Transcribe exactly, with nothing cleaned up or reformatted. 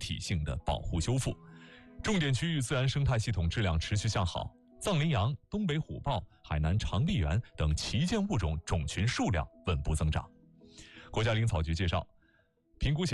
体性的保护修复。重点区域自然生态系统质量持续向好，藏羚羊、东北虎豹、海南长臂猿等旗舰物种种群数量稳步增长。国家林草局介绍，评估显